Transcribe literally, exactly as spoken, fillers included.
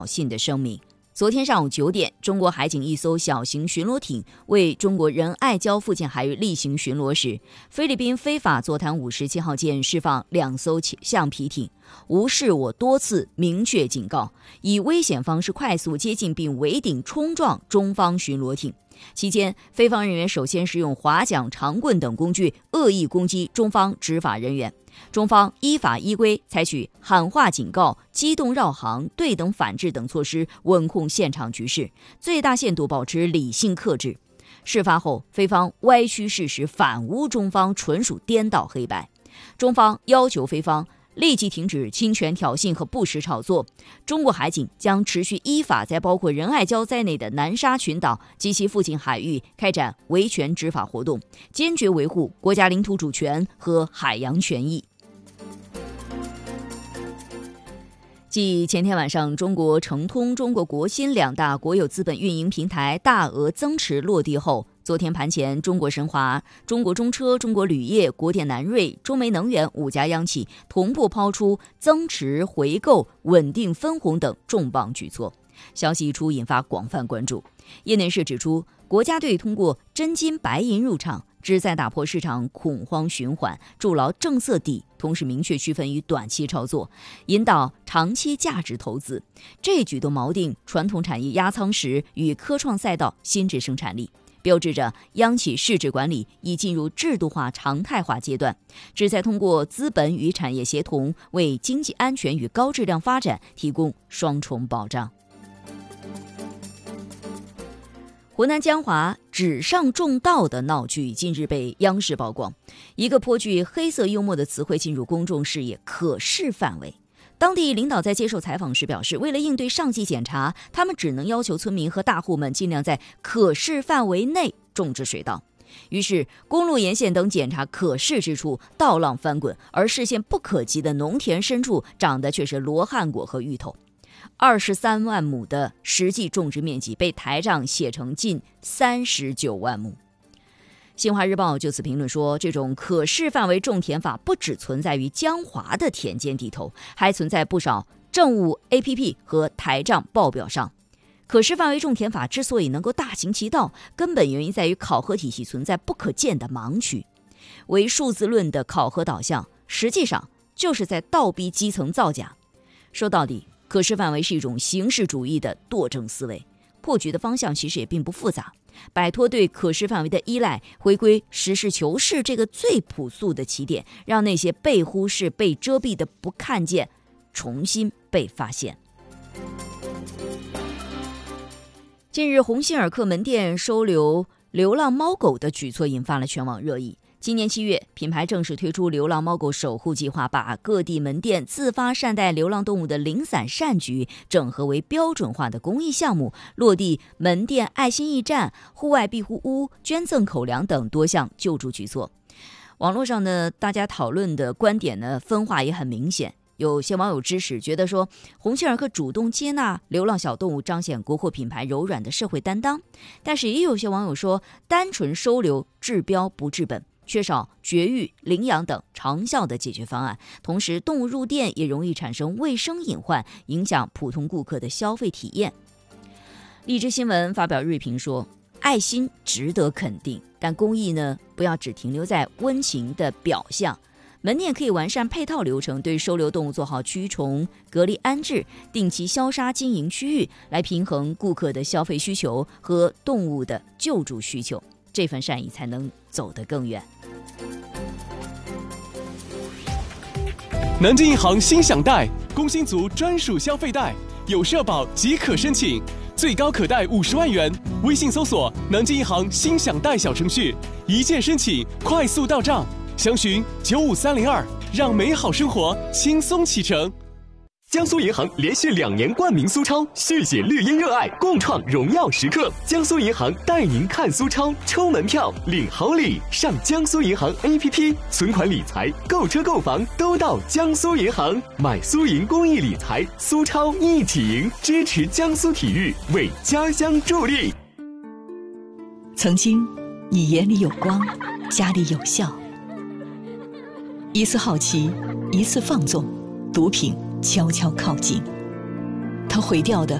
信的声明。昨天上午九点，中国海警一艘小型巡逻艇为中国仁爱礁附近海域例行巡逻时，菲律宾非法座谈五十七号舰释放两艘橡皮艇，无视我多次明确警告，以危险方式快速接近并围顶冲撞中方巡逻艇。期间，菲方人员首先使用划桨、长棍等工具恶意攻击中方执法人员。中方依法依规采取喊话警告、机动绕航、对等反制等措施，稳控现场局势，最大限度保持理性克制。事发后，菲方歪曲事实，反诬中方纯属颠倒黑白。中方要求菲方立即停止侵权挑衅和不实炒作。中国海警将持续依法在包括仁爱礁在内的南沙群岛及其附近海域开展维权执法活动，坚决维护国家领土主权和海洋权益。继前天晚上中国诚通、中国国新两大国有资本运营平台大额增持落地后，昨天盘前，中国神华、中国中车、中国铝业、国电南锐、中煤能源五家央企同步抛出增持、回购、稳定分红等重磅举措。消息一出，引发广泛关注。业内人指出，国家队通过真金白银入场，旨在打破市场恐慌循环，筑牢政策底，同时明确区分于短期操作，引导长期价值投资。这举动锚定传统产业压舱石与科创赛道新质生产力，标志着央企市值管理已进入制度化常态化阶段，旨在通过资本与产业协同，为经济安全与高质量发展提供双重保障。湖南江华纸上种稻的闹剧近日被央视曝光，一个颇具黑色幽默的词汇进入公众视野，可视范围。当地领导在接受采访时表示，为了应对上级检查，他们只能要求村民和大户们尽量在可视范围内种植水稻。于是公路沿线等检查可视之处稻浪翻滚，而视线不可及的农田深处长的却是罗汉果和芋头。二十三万亩的实际种植面积被台账写成近三十九万亩。新华日报就此评论说，这种可视范围种田法不只存在于江华的田间地头，还存在不少政务 A P P 和台账报表上。可视范围种田法之所以能够大行其道，根本原因在于考核体系存在不可见的盲区。为数字论的考核导向，实际上就是在倒逼基层造假。说到底，可视范围是一种形式主义的惰政思维，破局的方向其实也并不复杂，摆脱对可视范围的依赖，回归实事求是这个最朴素的起点，让那些被忽视、被遮蔽的不看见重新被发现。近日，鸿星尔克门店收留流浪猫狗的举措引发了全网热议。今年七月，品牌正式推出流浪猫狗守护计划，把各地门店自发善待流浪动物的零散善举整合为标准化的公益项目，落地门店爱心驿站、户外庇护屋、捐赠口粮等多项救助举措。网络上呢，大家讨论的观点呢分化也很明显。有些网友支持，觉得说鸿星尔克主动接纳流浪小动物，彰显国货品牌柔软的社会担当。但是也有些网友说，单纯收留治标不治本，缺少绝育、领养等长效的解决方案，同时动物入店也容易产生卫生隐患，影响普通顾客的消费体验。荔枝新闻发表锐评说，爱心值得肯定，但公益呢，不要只停留在温情的表象。门店可以完善配套流程，对收留动物做好驱虫、隔离安置、定期消杀经营区域，来平衡顾客的消费需求和动物的救助需求，这份善意才能走得更远。 南京银行新享贷，工薪族专属消费贷，有社保即可申请，最高可贷五十万元。微信搜索南京银行新享贷小程序，一键申请，快速到账。详询九五三零二，让美好生活轻松启程。 江苏银行连续两年冠名苏超，续写绿茵热爱，共创荣耀时刻。江苏银行带您看苏超，抽门票领好礼，上江苏银行 A P P， 存款理财、购车购房都到江苏银行，买苏银公益理财，苏超一起赢，支持江苏体育，为家乡助力。 曾经，你眼里有光，家里有笑。一次好奇，一次放纵，毒品悄悄靠近。 他毁掉的